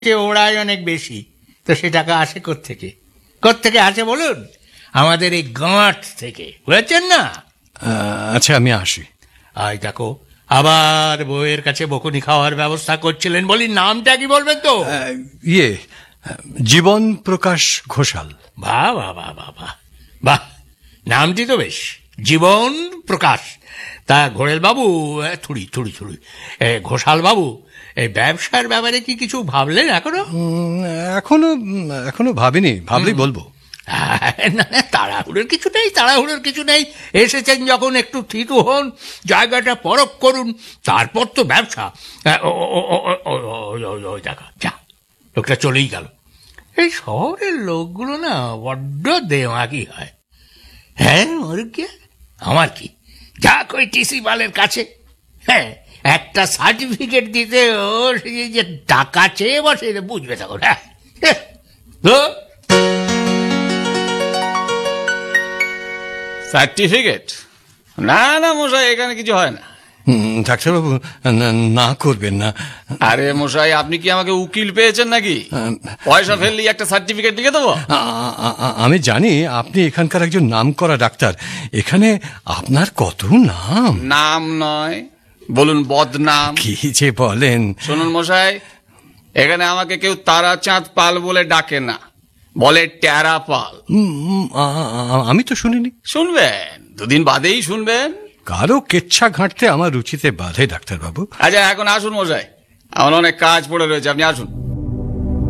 ওড়াই অনেক বেশি, তো সে টাকা আসে কোত্থেকে? কোত্থেকে আসে বলুন? আমাদের এই গাঁট থেকে, বুঝেছেন না? আচ্ছা, আমি আসি। আই দেখো, আবার বউয়ের কাছে বকুনি খাওয়ার ব্যবস্থা করছিলেন বলি। নামটা কি বলবেন তো? ইয়ে, জীবন প্রকাশ ঘোষাল। বাহ বাহ বাহ বাহ বাহ বাহ, নামটি তো বেশ, জীবন প্রকাশ। তা ঘোড়েল বাবু, থুড়ি থুড়ি থুড়ি, ঘোষাল বাবু, এই ব্যবসার ব্যাপারে কি কিছু ভাবলেন এখনো? এখনো ভাবিনি, ভাবলেই বলবো। না না, তাড়াহুড়োর কিছু নেই, তাড়াহুড়োর কিছু নেই। এসেছেন যখন একটু থিতু হন, জায়গাটা পরখ করুন, তারপর তো ব্যবসা। দেখা যা, লোকটা চলেই গেল। এই শহরের লোকগুলো না বড্ড দেমাগি হয়। হ্যাঁ, ওর কি, আমার কি, যাক ওই টিসি বালের কাছে। হ্যাঁ, একটা সার্টিফিকেট দিতে ও যে টাকা চেয়ে বসে, বুঝবে তখন। হ্যাঁ, সার্টিফিকেট? না না মশাই, এখানে কিছু হয় না। ডাক্তারবাবু, না করবেন না। আরে মশাই, আপনি কি আমাকে উকিল পেয়েছেন নাকি? পয়সা ফেললি একটা সার্টিফিকেট লিখে দেবো? আমি জানি আপনি এখানকার একজন নামকরা ডাক্তার। এখানে আপনার কত নাম। নাম নয়, বলুন বদনাম। কি যে বলেন! শুনুন মশাই, এখানে আমাকে কেউ তারাচাঁদ পাল বলে ডাকে না, বলে টেরা পাল। আমি তো শুনিনি। শুনবেন, দুদিন বাদেই শুনবেন। কারো কেচ্ছা ঘাঁটতে আমার রুচিতে বাধে ডাক্তারবাবু। আচ্ছা, এখন আসুন মশাই, আমার অনেক কাজ পড়ে রয়েছে, আপনি আসুন।